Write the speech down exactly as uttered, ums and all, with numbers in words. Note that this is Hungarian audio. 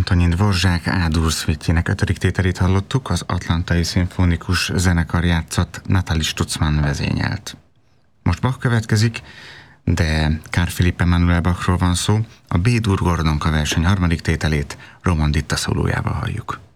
Antonin Dvorzsák A-dur szvítjének ötödik tételét hallottuk, az Atlantai Szimfonikus Zenekar játszott, Natalie Stutzmann vezényelt. Most Bach következik, de Carl Philipp Emanuel Bachról van szó, a B-dur Gordonka verseny harmadik tételét Roman Ditta szólójával halljuk.